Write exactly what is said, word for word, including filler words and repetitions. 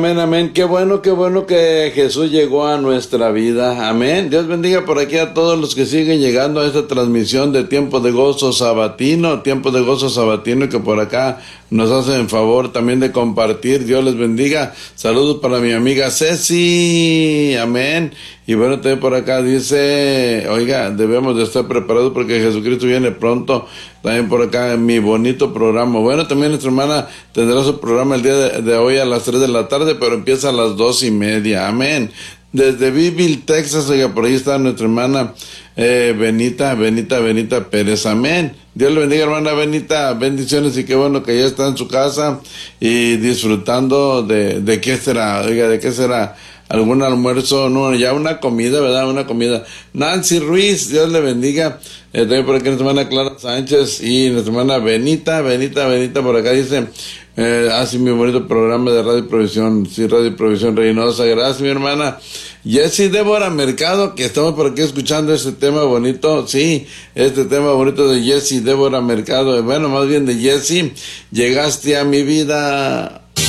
Amén, amén. Qué bueno, qué bueno que Jesús llegó a nuestra vida. Amén. Dios bendiga por aquí a todos los que siguen llegando a esta transmisión de Tiempo de Gozo Sabatino, Tiempo de Gozo Sabatino, que por acá nos hacen favor también de compartir. Dios les bendiga. Saludos para mi amiga Ceci. Amén. Y bueno, también por acá dice, oiga, debemos de estar preparados porque Jesucristo viene pronto. También por acá mi bonito programa. Bueno, también nuestra hermana tendrá su programa el día de, de hoy a las tres de la tarde, pero empieza a las dos y media. Amén. Desde Beeville, Texas, oiga, por ahí está nuestra hermana eh, Benita, Benita, Benita Pérez. Amén. Dios le bendiga, hermana Benita. Bendiciones y qué bueno que ya está en su casa y disfrutando de, de qué será, oiga, de qué será. Algún almuerzo, no, ya una comida, ¿verdad? Una comida. Nancy Ruiz, Dios le bendiga. Eh, también por aquí nuestra hermana Clara Sánchez y nuestra hermana Benita, Benita, Benita, por acá dice, eh, así mi bonito programa de Radio Provisión, sí, Radio Provisión Reynosa. Gracias, mi hermana. Jessie Débora Mercado, que estamos por aquí escuchando este tema bonito, sí, este tema bonito de Jessie Débora Mercado, bueno, más bien de Jessie, llegaste a mi vida